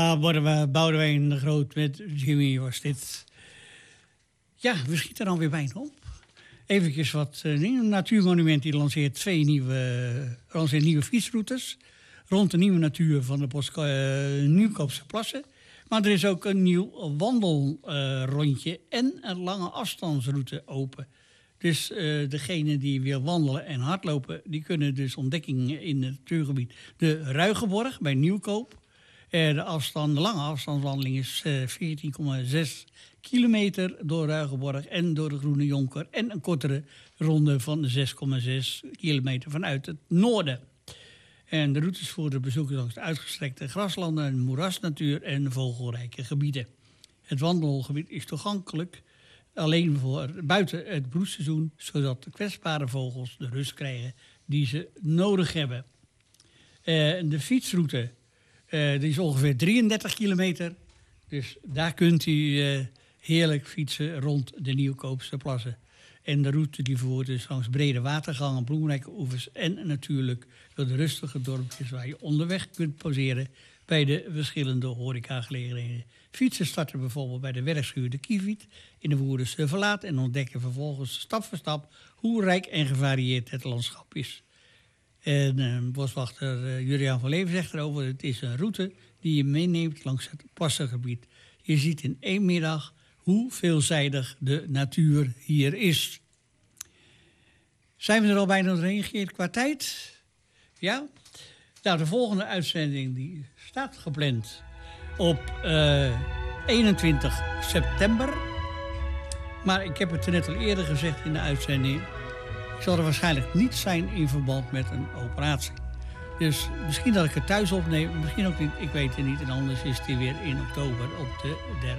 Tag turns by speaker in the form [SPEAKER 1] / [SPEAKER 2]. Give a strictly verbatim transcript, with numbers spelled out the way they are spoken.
[SPEAKER 1] Ja, worden we Boudewijn de Groot met Jimmy was dit. Ja, we schieten er alweer bijna op. Even wat uh, dingen. Natuurmonument die lanceert twee nieuwe, lanceert nieuwe fietsroutes rond de nieuwe natuur van de Bos, uh, Nieuwkoopse Plassen. Maar er is ook een nieuw wandelrondje uh, en een lange afstandsroute open. Dus uh, degene die wil wandelen en hardlopen, die kunnen dus ontdekkingen in het natuurgebied de Ruigeborg bij Nieuwkoop. Uh, de, afstand, de lange afstandswandeling is uh, veertien komma zes kilometer door Ruigeborg en door de Groene Jonker. En een kortere ronde van zes komma zes kilometer vanuit het noorden. En de routes voeren de bezoekers langs de uitgestrekte graslanden, moerasnatuur en vogelrijke gebieden. Het wandelgebied is toegankelijk alleen voor buiten het broedseizoen, zodat de kwetsbare vogels de rust krijgen die ze nodig hebben. Uh, de fietsroute uh, die is ongeveer drieëndertig kilometer. Dus daar kunt u uh, heerlijk fietsen rond de Nieuwkoopse Plassen. En de route die voert dus langs brede watergangen, bloemrijke oevers en natuurlijk door de rustige dorpjes waar je onderweg kunt pauzeren bij de verschillende horecagelegenheden. Fietsen starten bijvoorbeeld bij de werkschuur De Kieviet in de Woerdense Verlaat en ontdekken vervolgens stap voor stap hoe rijk en gevarieerd het landschap is. En uh, boswachter uh, Julian van Leven zegt erover: het is een route die je meeneemt langs het plassengebied. Je ziet in één middag hoe veelzijdig de natuur hier is. Zijn we er al bijna doorheen gekeerd qua tijd? Ja? Nou, de volgende uitzending die staat gepland op uh, eenentwintig september. Maar ik heb het net al eerder gezegd in de uitzending. Ik zal er waarschijnlijk niet zijn in verband met een operatie. Dus misschien dat ik het thuis opneem, misschien ook niet, ik weet het niet. En anders is die weer in oktober op de derde.